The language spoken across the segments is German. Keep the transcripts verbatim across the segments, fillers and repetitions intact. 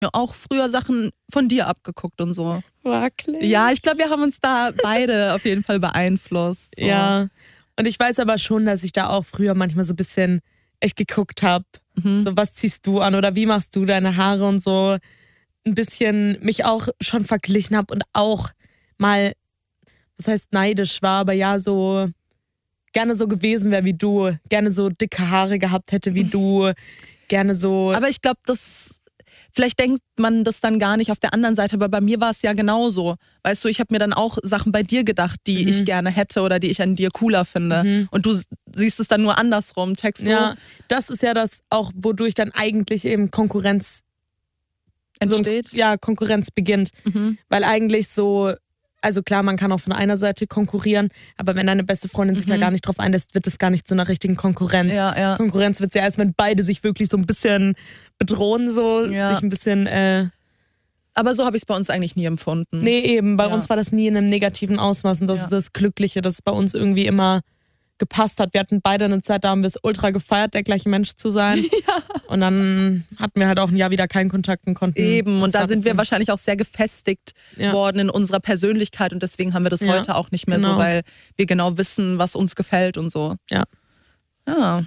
mir auch früher Sachen von dir abgeguckt und so. Wirklich? Ja, ich glaube, wir haben uns da beide auf jeden Fall beeinflusst. So. Ja, und ich weiß aber schon, dass ich da auch früher manchmal so ein bisschen echt geguckt habe. Mhm. So, was ziehst du an oder wie machst du deine Haare und so. Ein bisschen mich auch schon verglichen habe und auch mal, was heißt neidisch war, aber ja, so gerne so gewesen wäre wie du, gerne so dicke Haare gehabt hätte wie du, gerne so. Aber ich glaube, das, vielleicht denkt man das dann gar nicht auf der anderen Seite, aber bei mir war es ja genauso. Weißt du, ich habe mir dann auch Sachen bei dir gedacht, die mhm. ich gerne hätte oder die ich an dir cooler finde. Mhm. Und du siehst es dann nur andersrum, checkst du? Ja, das ist ja das auch, wodurch dann eigentlich eben Konkurrenz entsteht. So, ja, Konkurrenz beginnt. Mhm. Weil eigentlich so, also klar, man kann auch von einer Seite konkurrieren, aber wenn deine beste Freundin sich mhm. da gar nicht drauf einlässt, wird es gar nicht zu einer richtigen Konkurrenz. Ja, ja. Konkurrenz wird es ja, als wenn beide sich wirklich so ein bisschen bedrohen, so ja. sich ein bisschen. Äh aber so habe ich es bei uns eigentlich nie empfunden. Nee, eben. Bei ja. uns war das nie in einem negativen Ausmaß und das ja. ist das Glückliche, dass es bei uns irgendwie immer gepasst hat. Wir hatten beide eine Zeit, da haben wir es ultra gefeiert, der gleiche Mensch zu sein. Ja. Und dann hatten wir halt auch ein Jahr wieder keinen Kontakt und konnten. Eben, und da sind wir wahrscheinlich auch sehr gefestigt ja. worden in unserer Persönlichkeit und deswegen haben wir das ja. heute auch nicht mehr genau. so, weil wir genau wissen, was uns gefällt und so. Ja. Ja.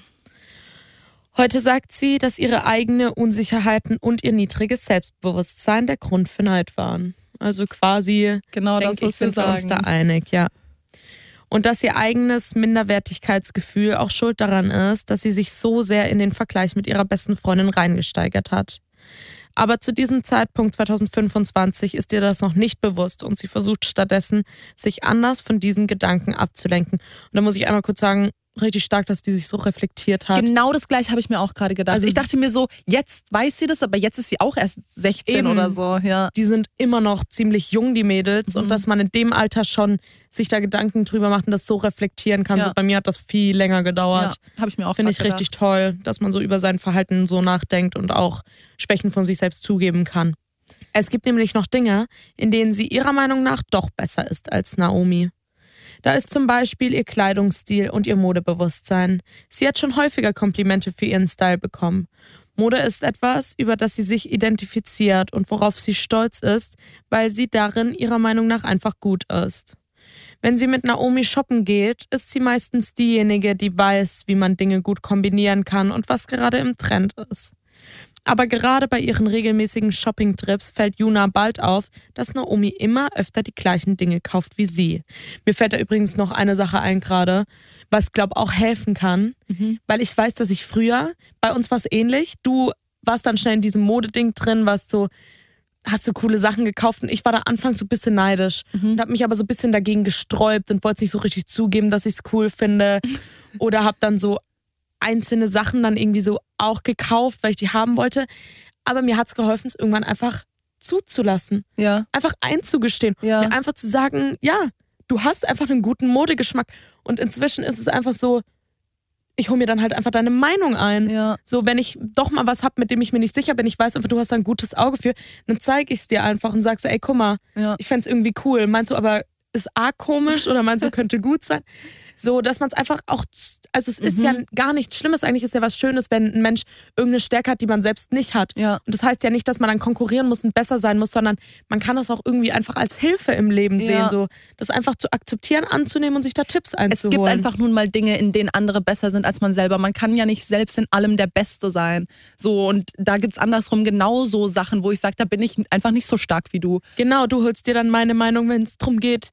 Heute sagt sie, dass ihre eigenen Unsicherheiten und ihr niedriges Selbstbewusstsein der Grund für Neid waren. Also quasi, genau denk das, was ich, sind wir wir uns da einig, ja. Und dass ihr eigenes Minderwertigkeitsgefühl auch schuld daran ist, dass sie sich so sehr in den Vergleich mit ihrer besten Freundin reingesteigert hat. Aber zu diesem Zeitpunkt zwanzig fünfundzwanzig ist ihr das noch nicht bewusst und sie versucht stattdessen, sich anders von diesen Gedanken abzulenken. Und da muss ich einmal kurz sagen, richtig stark, dass die sich so reflektiert hat. Genau das Gleiche habe ich mir auch gerade gedacht. Also ich dachte mir so, jetzt weiß sie das, aber jetzt ist sie auch erst sechzehn eben, oder so. Ja. Die sind immer noch ziemlich jung, die Mädels. Mhm. Und dass man in dem Alter schon sich da Gedanken drüber macht und das so reflektieren kann. Ja. So, bei mir hat das viel länger gedauert. Ja, habe ich mir auch Finde ich gedacht. richtig toll, dass man so über sein Verhalten so nachdenkt und auch Schwächen von sich selbst zugeben kann. Es gibt nämlich noch Dinge, in denen sie ihrer Meinung nach doch besser ist als Naomi. Da ist zum Beispiel ihr Kleidungsstil und ihr Modebewusstsein. Sie hat schon häufiger Komplimente für ihren Style bekommen. Mode ist etwas, über das sie sich identifiziert und worauf sie stolz ist, weil sie darin ihrer Meinung nach einfach gut ist. Wenn sie mit Naomi shoppen geht, ist sie meistens diejenige, die weiß, wie man Dinge gut kombinieren kann und was gerade im Trend ist. Aber gerade bei ihren regelmäßigen Shopping-Trips fällt Juna bald auf, dass Naomi immer öfter die gleichen Dinge kauft wie sie. Mir fällt da übrigens noch eine Sache ein gerade, was, glaube auch helfen kann, mhm. weil ich weiß, dass ich früher, bei uns war es ähnlich, du warst dann schnell in diesem Modeding drin, warst so, hast du coole Sachen gekauft und ich war da anfangs so ein bisschen neidisch mhm. und habe mich aber so ein bisschen dagegen gesträubt und wollte es nicht so richtig zugeben, dass ich es cool finde oder habe dann so einzelne Sachen dann irgendwie so auch gekauft, weil ich die haben wollte. Aber mir hat es geholfen, es irgendwann einfach zuzulassen. Ja. Einfach einzugestehen. Ja. Mir einfach zu sagen, ja, du hast einfach einen guten Modegeschmack. Und inzwischen ist es einfach so, ich hole mir dann halt einfach deine Meinung ein. Ja. So, wenn ich doch mal was habe, mit dem ich mir nicht sicher bin, ich weiß einfach, du hast da ein gutes Auge für, dann zeige ich es dir einfach und sag so, ey, guck mal, ja. ich fänd's irgendwie cool. Meinst du aber, ist arg komisch oder meinst du, könnte gut sein? So, dass man es einfach auch, also es ist mhm. ja gar nichts Schlimmes, eigentlich ist ja was Schönes, wenn ein Mensch irgendeine Stärke hat, die man selbst nicht hat. Ja. Und das heißt ja nicht, dass man dann konkurrieren muss und besser sein muss, sondern man kann das auch irgendwie einfach als Hilfe im Leben ja. sehen, so das einfach zu akzeptieren, anzunehmen und sich da Tipps einzuholen. Es gibt einfach nun mal Dinge, in denen andere besser sind als man selber. Man kann ja nicht selbst in allem der Beste sein. So, und da gibt es andersrum genauso Sachen, wo ich sage, da bin ich einfach nicht so stark wie du. Genau, du holst dir dann meine Meinung, wenn es darum geht,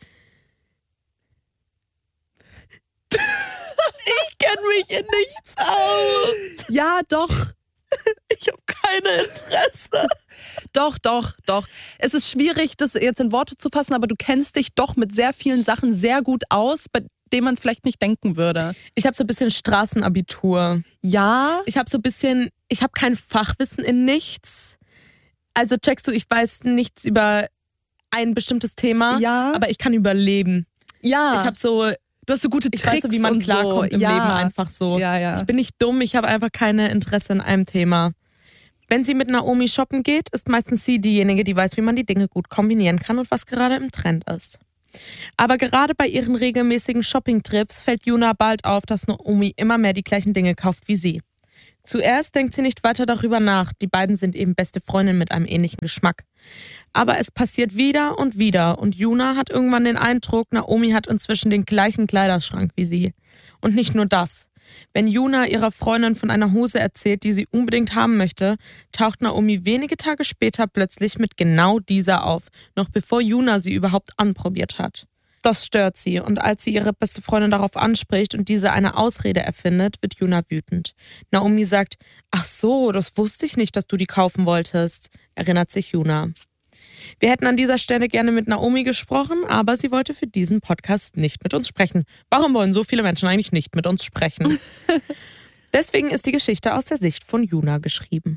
ich kenne mich in nichts aus. Ja, doch. Ich habe kein Interesse. Doch, doch, doch. Es ist schwierig, das jetzt in Worte zu fassen, aber du kennst dich doch mit sehr vielen Sachen sehr gut aus, bei denen man es vielleicht nicht denken würde. Ich habe so ein bisschen Straßenabitur. Ja? Ich habe so ein bisschen, ich habe kein Fachwissen in nichts. Also checkst du, ich weiß nichts über ein bestimmtes Thema, ja. aber ich kann überleben. Ja. Ich habe so... Du hast so gute ich Tricks. Ich weiß so, wie man klarkommt so. im ja. Leben einfach so. Ja, ja. Ich bin nicht dumm, ich habe einfach keine Interesse in einem Thema. Wenn sie mit Naomi shoppen geht, ist meistens sie diejenige, die weiß, wie man die Dinge gut kombinieren kann und was gerade im Trend ist. Aber gerade bei ihren regelmäßigen Shopping-Trips fällt Juna bald auf, dass Naomi immer mehr die gleichen Dinge kauft wie sie. Zuerst denkt sie nicht weiter darüber nach. Die beiden sind eben beste Freundinnen mit einem ähnlichen Geschmack. Aber es passiert wieder und wieder und Yuna hat irgendwann den Eindruck, Naomi hat inzwischen den gleichen Kleiderschrank wie sie. Und nicht nur das. Wenn Yuna ihrer Freundin von einer Hose erzählt, die sie unbedingt haben möchte, taucht Naomi wenige Tage später plötzlich mit genau dieser auf, noch bevor Yuna sie überhaupt anprobiert hat. Das stört sie und als sie ihre beste Freundin darauf anspricht und diese eine Ausrede erfindet, wird Yuna wütend. Naomi sagt, ach so, das wusste ich nicht, dass du die kaufen wolltest, erinnert sich Yuna. Wir hätten an dieser Stelle gerne mit Naomi gesprochen, aber sie wollte für diesen Podcast nicht mit uns sprechen. Warum wollen so viele Menschen eigentlich nicht mit uns sprechen? Deswegen ist die Geschichte aus der Sicht von Yuna geschrieben.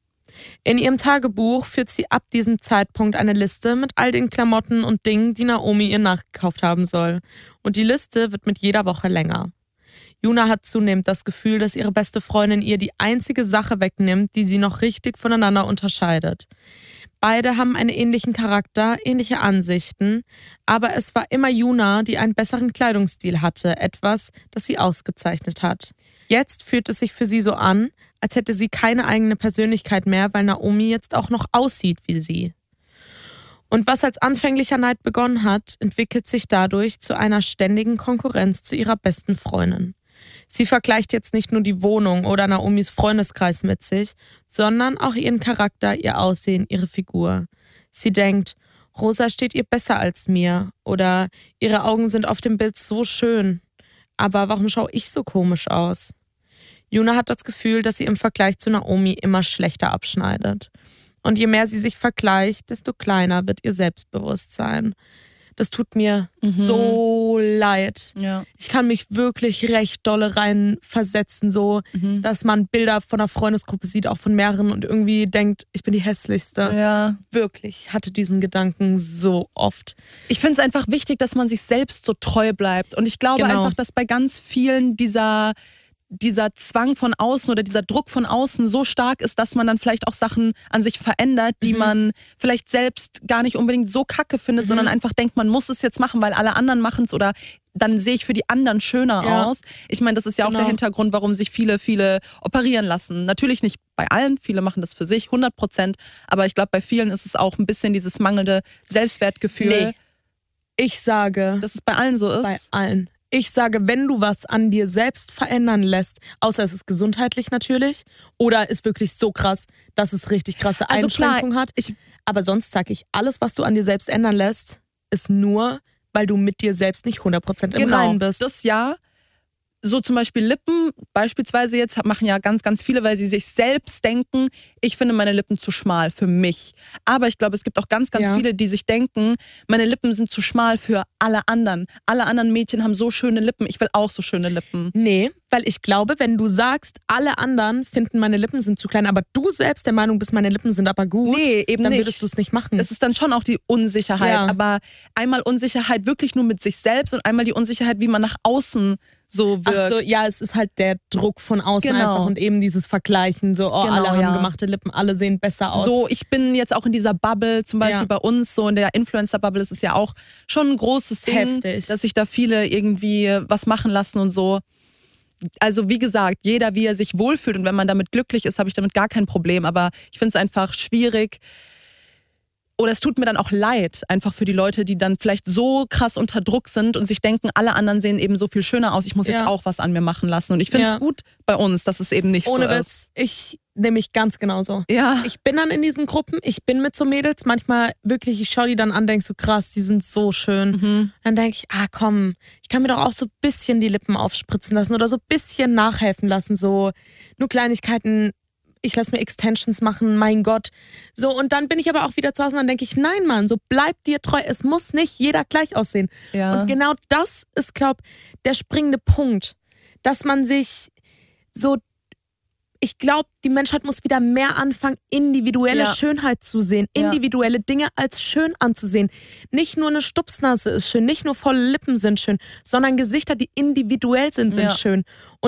In ihrem Tagebuch führt sie ab diesem Zeitpunkt eine Liste mit all den Klamotten und Dingen, die Naomi ihr nachgekauft haben soll. Und die Liste wird mit jeder Woche länger. Yuna hat zunehmend das Gefühl, dass ihre beste Freundin ihr die einzige Sache wegnimmt, die sie noch richtig voneinander unterscheidet. Beide haben einen ähnlichen Charakter, ähnliche Ansichten, aber es war immer Yuna, die einen besseren Kleidungsstil hatte, etwas, das sie ausgezeichnet hat. Jetzt fühlt es sich für sie so an, als hätte sie keine eigene Persönlichkeit mehr, weil Naomi jetzt auch noch aussieht wie sie. Und was als anfänglicher Neid begonnen hat, entwickelt sich dadurch zu einer ständigen Konkurrenz zu ihrer besten Freundin. Sie vergleicht jetzt nicht nur die Wohnung oder Naomis Freundeskreis mit sich, sondern auch ihren Charakter, ihr Aussehen, ihre Figur. Sie denkt, Rosa steht ihr besser als mir oder ihre Augen sind auf dem Bild so schön, aber warum schaue ich so komisch aus? Yuna hat das Gefühl, dass sie im Vergleich zu Naomi immer schlechter abschneidet. Und je mehr sie sich vergleicht, desto kleiner wird ihr Selbstbewusstsein. Das tut mir mhm. so leid. Ja. Ich kann mich wirklich recht dolle reinversetzen, so, mhm. dass man Bilder von einer Freundesgruppe sieht, auch von mehreren und irgendwie denkt, ich bin die Hässlichste. Ja. Wirklich, ich hatte diesen Gedanken so oft. Ich finde es einfach wichtig, dass man sich selbst so treu bleibt. Und ich glaube Genau. einfach, dass bei ganz vielen dieser... dieser Zwang von außen oder dieser Druck von außen so stark ist, dass man dann vielleicht auch Sachen an sich verändert, die mhm. man vielleicht selbst gar nicht unbedingt so kacke findet, mhm. sondern einfach denkt, man muss es jetzt machen, weil alle anderen machen es oder dann sehe ich für die anderen schöner ja. aus. Ich meine, das ist ja genau. auch der Hintergrund, warum sich viele, viele operieren lassen. Natürlich nicht bei allen, viele machen das für sich, hundert Prozent, aber ich glaube, bei vielen ist es auch ein bisschen dieses mangelnde Selbstwertgefühl. Nee. Ich sage, dass es bei allen so ist. Bei allen. Ich sage, wenn du was an dir selbst verändern lässt, außer es ist gesundheitlich natürlich oder ist wirklich so krass, dass es richtig krasse also Einschränkungen klar, hat. Ich, aber sonst sage ich, alles, was du an dir selbst ändern lässt, ist nur, weil du mit dir selbst nicht hundert Prozent im genau, Reinen bist. Das ja. So zum Beispiel Lippen, beispielsweise jetzt machen ja ganz, ganz viele, weil sie sich selbst denken, ich finde meine Lippen zu schmal für mich. Aber ich glaube, es gibt auch ganz, ganz ja. viele, die sich denken, meine Lippen sind zu schmal für alle anderen. Alle anderen Mädchen haben so schöne Lippen, ich will auch so schöne Lippen. Nee, weil ich glaube, wenn du sagst, alle anderen finden meine Lippen sind zu klein, aber du selbst der Meinung bist, meine Lippen sind aber gut, nee, eben dann nicht. würdest du es nicht machen. Es ist dann schon auch die Unsicherheit, ja. aber einmal Unsicherheit wirklich nur mit sich selbst und einmal die Unsicherheit, wie man nach außen so wirkt. Ach so, ja, es ist halt der Druck von außen genau. einfach und eben dieses Vergleichen, so, oh, genau, alle haben ja. gemachte Lippen, alle sehen besser aus. So, ich bin jetzt auch in dieser Bubble, zum Beispiel ja. bei uns, so in der Influencer-Bubble ist es ja auch schon ein großes Ding, Heftig. dass sich da viele irgendwie was machen lassen und so. Also wie gesagt, jeder wie er sich wohlfühlt und wenn man damit glücklich ist, habe ich damit gar kein Problem, aber ich finde es einfach schwierig. Oder es tut mir dann auch leid, einfach für die Leute, die dann vielleicht so krass unter Druck sind und sich denken, alle anderen sehen eben so viel schöner aus, ich muss ja. jetzt auch was an mir machen lassen. Und ich finde es ja. gut bei uns, dass es eben nicht Ohne so Witz, ist. ich nehme mich ganz genauso. Ja. Ich bin dann in diesen Gruppen, ich bin mit so Mädels, manchmal wirklich, ich schaue die dann an, denke so krass, die sind so schön. Mhm. Dann denke ich, ah komm, ich kann mir doch auch so ein bisschen die Lippen aufspritzen lassen oder so ein bisschen nachhelfen lassen, so nur Kleinigkeiten. Ich lasse mir Extensions machen, mein Gott. So, und dann bin ich aber auch wieder zu Hause und dann denke ich, nein, Mann, so bleib dir treu. Es muss nicht jeder gleich aussehen. Ja. Und genau das ist, glaube ich, der springende Punkt. Dass man sich so, ich glaube, die Menschheit muss wieder mehr anfangen, individuelle ja. Schönheit zu sehen, individuelle ja. Dinge als schön anzusehen. Nicht nur eine Stupsnase ist schön, nicht nur volle Lippen sind schön, sondern Gesichter, die individuell sind, sind ja. schön. Und